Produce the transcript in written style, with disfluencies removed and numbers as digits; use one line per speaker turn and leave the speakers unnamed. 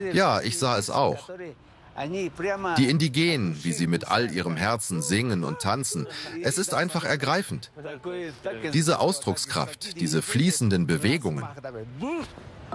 Ja, ich sah es auch. Die Indigenen, wie sie mit all ihrem Herzen singen und tanzen, es ist einfach ergreifend. Diese Ausdruckskraft, diese fließenden Bewegungen.